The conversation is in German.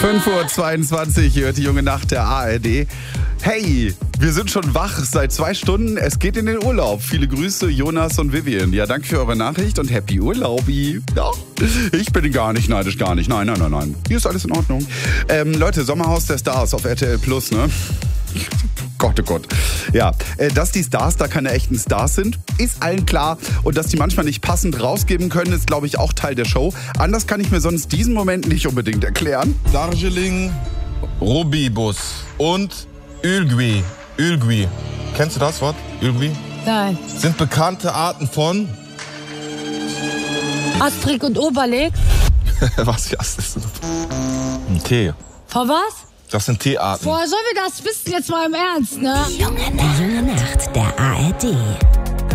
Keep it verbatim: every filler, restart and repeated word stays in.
fünf Uhr zweiundzwanzig, hört die junge Nacht der A R D. Hey, wir sind schon wach seit zwei Stunden. Es geht in den Urlaub. Viele Grüße, Jonas und Vivian. Ja, danke für eure Nachricht und happy Urlaubi. Ja, ich bin gar nicht neidisch, gar nicht. Nein, nein, nein, nein. Hier ist alles in Ordnung. Ähm, Leute, Sommerhaus der Stars auf R T L Plus, ne? Gott, oh Gott. Ja, dass die Stars da keine echten Stars sind, ist allen klar. Und dass die manchmal nicht passend rausgeben können, ist, glaube ich, auch Teil der Show. Anders kann ich mir sonst diesen Moment nicht unbedingt erklären. Darjeeling, Robibus und Ülgüi. Ülgüi. Kennst du das Wort? Ülgüi? Nein. Sind bekannte Arten von... Asterix und Obelix? Was ist das? Ein Tee. Vor was? Das sind Teearten. Woher sollen wir das wissen, jetzt mal im Ernst, ne? Die junge Nacht der A R D.